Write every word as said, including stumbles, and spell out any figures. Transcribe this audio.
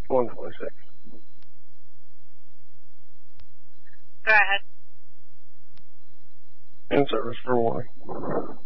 one twenty-six. Go ahead. In service for warning.